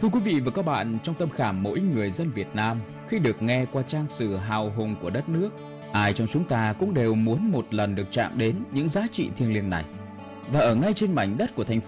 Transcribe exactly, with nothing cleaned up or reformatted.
Thưa quý vị và các bạn, trong tâm khảm mỗi người dân Việt Nam, khi được nghe qua trang sử hào hùng của đất nước, ai trong chúng ta cũng đều muốn một lần được chạm đến những giá trị thiêng liêng này. Và ở ngay trên mảnh đất của thành